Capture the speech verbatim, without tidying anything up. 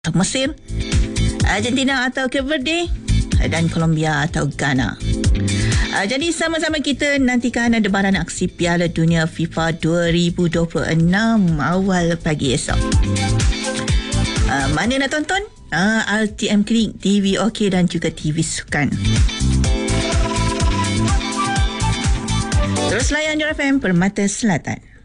Mesir, Argentina atau Cape Verde, dan Colombia atau Ghana. Uh, jadi sama-sama kita nantikan debaran aksi Piala Dunia FIFA dua ribu dua puluh enam awal pagi esok. Uh, mana nak tonton? Uh, R T M Klik, T V OK dan juga T V Sukan. Terus layan J F M Permata Selatan.